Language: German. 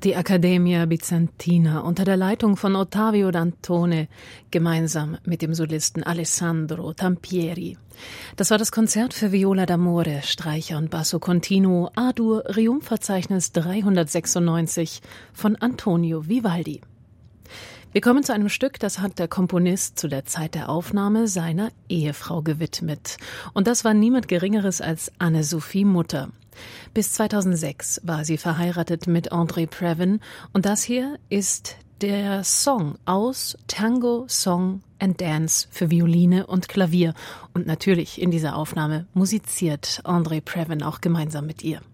Die Accademia Bizantina unter der Leitung von Ottavio Dantone gemeinsam mit dem Solisten Alessandro Tampieri. Das war das Konzert für Viola d'Amore, Streicher und Basso Continuo A-Dur Triumphverzeichnis 396 von Antonio Vivaldi. Wir kommen zu einem Stück, das hat der Komponist zu der Zeit der Aufnahme seiner Ehefrau gewidmet. Und das war niemand Geringeres als Anne-Sophie Mutter. Bis 2006 war sie verheiratet mit André Previn und das hier ist der Song aus Tango, Song and Dance für Violine und Klavier. Und natürlich in dieser Aufnahme musiziert André Previn auch gemeinsam mit ihr.